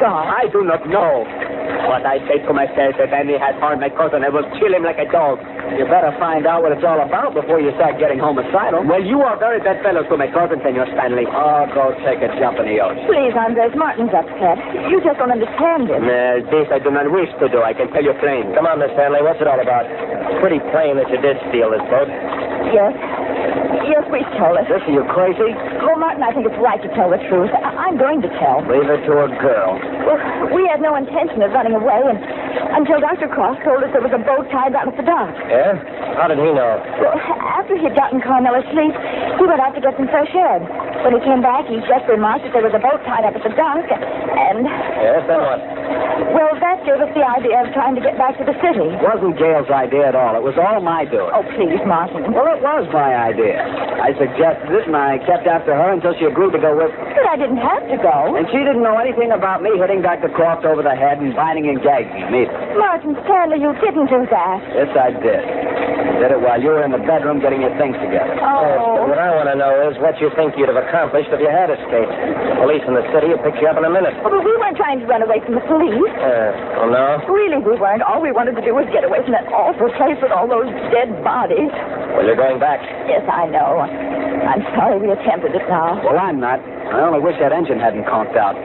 God. I do not know. But I say to myself, if Andy had found my cousin, I will kill him like a dog. You better find out what it's all about before you start getting homicidal. Well, you are very bad fellow to my cousin, Senor Stanley. Oh, go take a jump in the ocean. Please, Andres, Martin's upset. You just don't understand him. This I do not wish to do. I can tell you plain. Come on, Miss Stanley. What's it all about? It's pretty plain that you did steal this boat. Yes. Yes, we stole it. This, are you crazy? Well, Martin, I think it's right to tell the truth. I'm going to tell. Leave it to a girl. Well, we had no intention of running away until Dr. Cross told us there was a boat tied down at the dock. Yeah? How did he know? Well, after he'd gotten Carmel asleep, he went out to get some fresh air. When he came back, he just remarked that there was a boat tied up at the dock, and... Yes, then what? Well, that gave us the idea of trying to get back to the city. It wasn't Gail's idea at all. It was all my doing. Oh, please, Martin. Well, it was my idea. I suggested it, and I kept after her until she agreed to go with me. But I didn't have to go. And she didn't know anything about me hitting Dr. Croft over the head and binding and gagging him either. Martin Stanley, you didn't do that. Yes, I did. I did it while you were in the bedroom getting your things together. Oh. What I want to know is what you think you'd have accomplished if you had escaped. The police in the city would pick you up in a minute. But we weren't trying to run away from the police. Oh, no? Really, we weren't. All we wanted to do was get away from that awful place with all those dead bodies. Well, you're going back. Yes, I know. I'm sorry we attempted it now. Well, I'm not. I only wish that engine hadn't conked out.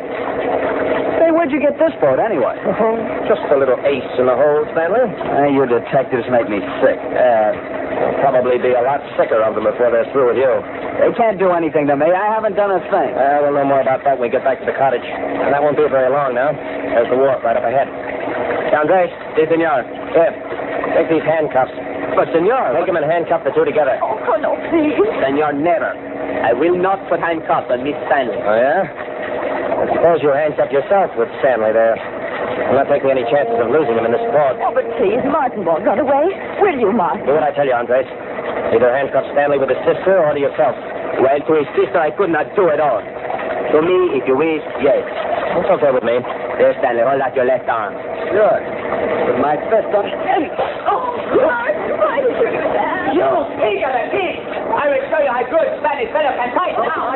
Say, where'd you get this boat, anyway? Just a little ace in the hole, Stanley. You detectives make me sick. There'll probably be a lot sicker of them before they're through with you. They can't do anything to me. I haven't done a thing. We'll know more about that when we get back to the cottage. And that won't be very long now. There's the wharf right up ahead. Andres, si, senor. Here, take these handcuffs. But, senor... Take them and handcuff the two together. Oh, no, please. Senor, never. I will not put handcuffs on Miss Stanley. Oh, yeah? I suppose you handcuffed yourself with Stanley there. I'm not taking any chances of losing him in this fog. Oh, but please, Martin won't run away. Will you, Martin? Do what I tell you, Andres. Either handcuff Stanley with his sister or to yourself. Well, to his sister, I could not do it all. To me, if you wish, yes. It's okay with me. There, Stanley, hold out your left arm. Good. With my fist on... Oh, Martin, why did you do that? You speak of it, me! I will show you how good Spanish fellow can fight now.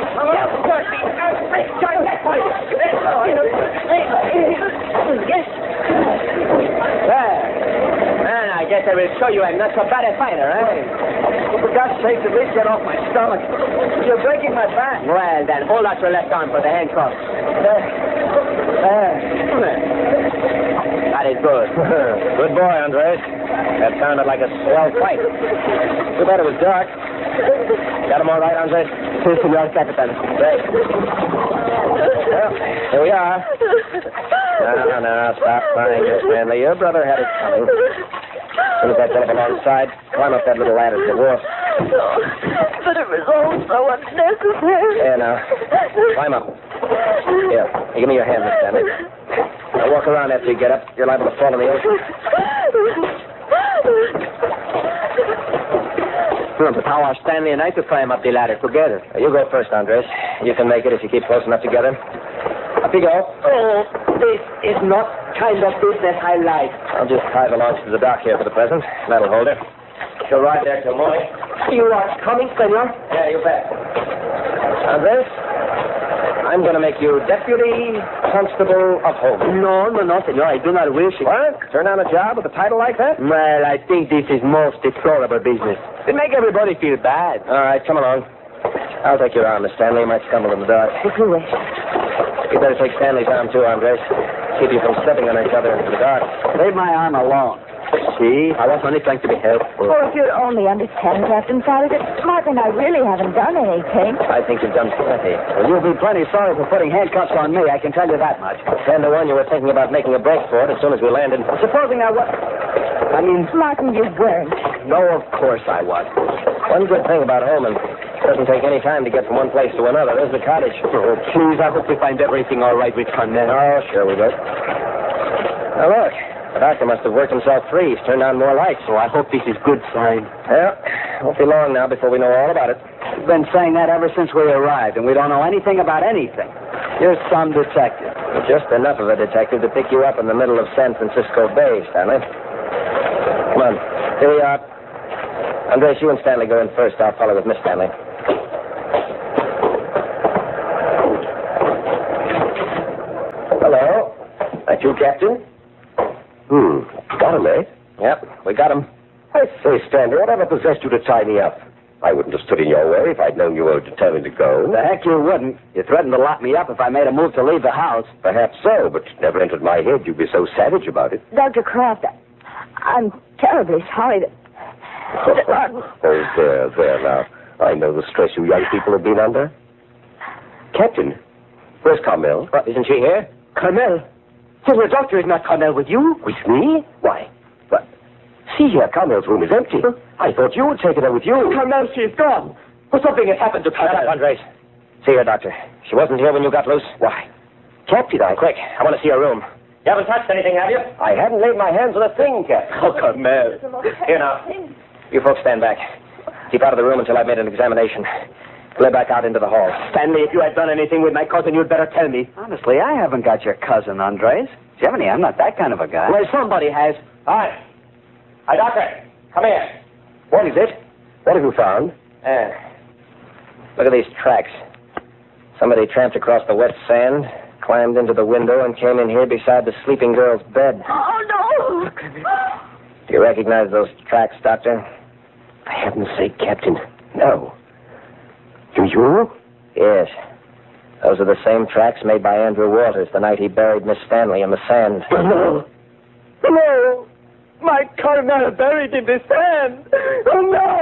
Well, man, I guess I will show you I'm not so bad a fighter, eh? For God's sake, at least get off my stomach. You're breaking my back. Well, then, hold out your left arm for the handcuffs. That is good. Good boy, Andres. That sounded like a swell fight. Too bad it was dark. Got him all right, Andres? Si, senor Capitan. Great. Well, here we are. Now, stop crying, Miss Stanley. Your brother had it coming. As soon as I get up alongside, climb up that little ladder to the wharf. But it was all so unnecessary. Yeah, now. Climb up. Here, give me your hand, Miss Stanley. Now walk around after you get up. You're liable to fall in the ocean. But how are Stanley and I to climb up the ladder together? You go first, Andres. You can make it if you keep close enough together. Up you go. Oh, this is not kind of business I like. I'll just tie the launch to the dock here for the present. That'll hold her. She'll ride there till morning. You are coming, senor? Yeah, you bet. Andres, I'm going to make you Deputy Constable of Home. No, senor. I do not wish it. What? Turn down a job with a title like that? Well, I think this is most deplorable business. It make everybody feel bad. All right, come along. I'll take your arm, Miss Stanley. You might stumble in the dark. If you wish. You better take Stanley's arm, too, Andres. Keep you from stepping on each other into the dark. Leave my arm alone. See, I was only trying to be helpful. Oh, if you'd only understand, Captain Farragut, Martin, I really haven't done anything. I think you've done plenty. Well, you'll be plenty sorry for putting handcuffs on me, I can tell you that much. 10 to 1, you were thinking about making a break for it as soon as we landed. Well, supposing I was... Martin, you weren't. No, of course I was. One good thing about Holman, it doesn't take any time to get from one place to another. There's the cottage. Oh, please, I hope we find everything all right with Carmel. Oh, sure we will. Now, look. The doctor must have worked himself free. He's turned on more lights. So I hope this is good sign. Well, won't be long now before we know all about it. We've been saying that ever since we arrived, and we don't know anything about anything. You're some detective. Just enough of a detective to pick you up in the middle of San Francisco Bay, Stanley. Come on. Here we are. Andres, you and Stanley go in first. I'll follow with Miss Stanley. Hello. That you, Captain? Got him, eh? Yep, we got him. I say, Stanley, whatever possessed you to tie me up? I wouldn't have stood in your way if I'd known you were determined to go. The heck you wouldn't. You threatened to lock me up if I made a move to leave the house. Perhaps so, but it never entered my head you'd be so savage about it. Dr. Croft, I'm terribly sorry that... there now. I know the stress you young people have been under. Captain, where's Carmel? What, isn't she here? Carmel? So the doctor is not Carmel with you? With me? Why? What? See here, Carmel's room is empty. I thought you had taken her with you. Carmel, she's gone. Well, something has happened to Carmel. Shut up, Andres. See here, Doctor. She wasn't here when you got loose. Why? Captain, Quick, I want to see her room. You haven't touched anything, have you? I hadn't laid my hands on a thing, Captain. Oh, Carmel. Here now. You folks stand back. Keep out of the room until I've made an examination. Clear back out into the hall. Stanley, if you had done anything with my cousin, you'd better tell me. Honestly, I haven't got your cousin, Andres. Jiminy, I'm not that kind of a guy. Well, somebody has. Hi. Hi, Doctor. Come here. What is it? What have you found? Look at these tracks. Somebody tramped across the wet sand, climbed into the window, and came in here beside the sleeping girl's bed. Oh, no! Do you recognize those tracks, Doctor? For heaven's sake, Captain. No. Do you? Yes. Those are the same tracks made by Andrew Walters the night he buried Miss Stanley in the sand. No. No! My Carmel buried in the sand! Oh, no!